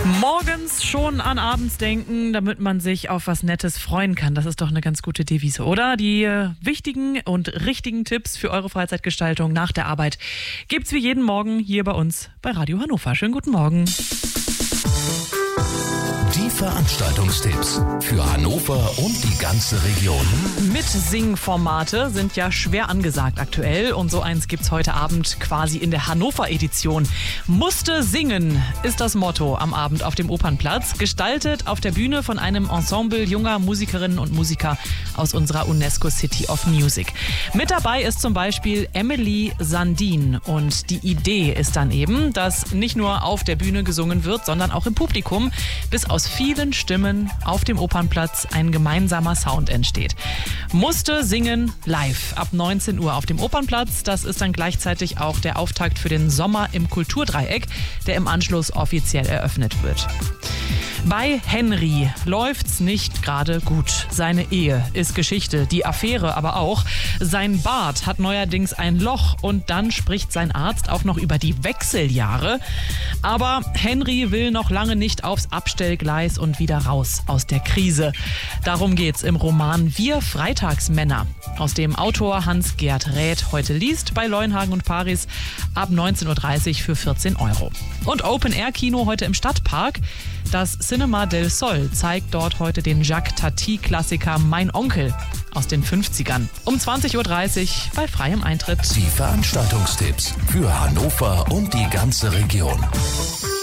Morgens schon an abends denken, damit man sich auf was Nettes freuen kann. Das ist doch eine ganz gute Devise, oder? Die wichtigen und richtigen Tipps für eure Freizeitgestaltung nach der Arbeit gibt's wie jeden Morgen hier bei uns bei Radio Hannover. Schönen guten Morgen. Die Veranstaltungstipps für Hannover und die ganze Region. Mitsingformate sind ja schwer angesagt aktuell und so eins gibt's heute Abend quasi in der Hannover-Edition. Musste singen ist das Motto am Abend auf dem Opernplatz, gestaltet auf der Bühne von einem Ensemble junger Musikerinnen und Musiker aus unserer UNESCO City of Music. Mit dabei ist zum Beispiel Emily Sandin und die Idee ist dann eben, dass nicht nur auf der Bühne gesungen wird, sondern auch im Publikum, bis aus vielen Stimmen auf dem Opernplatz ein gemeinsamer Sound entsteht. Musste singen live ab 19 Uhr auf dem Opernplatz. Das ist dann gleichzeitig auch der Auftakt für den Sommer im Kulturdreieck, der im Anschluss offiziell eröffnet wird. Bei Henry läuft's nicht gerade gut. Seine Ehe ist Geschichte, die Affäre aber auch. Sein Bart hat neuerdings ein Loch und dann spricht sein Arzt auch noch über die Wechseljahre. Aber Henry will noch lange nicht aufs Abstellgleis und wieder raus aus der Krise. Darum geht's im Roman Wir Freitagsmänner, aus dem Autor Hans-Gerd Räth heute liest bei Leuenhagen und Paris ab 19.30 Uhr für 14 €. Und Open-Air-Kino heute im Stadtpark. Das Cinema del Sol zeigt dort heute den Jacques Tati-Klassiker Mein Onkel aus den 50ern. Um 20.30 Uhr bei freiem Eintritt. Die Veranstaltungstipps für Hannover und die ganze Region.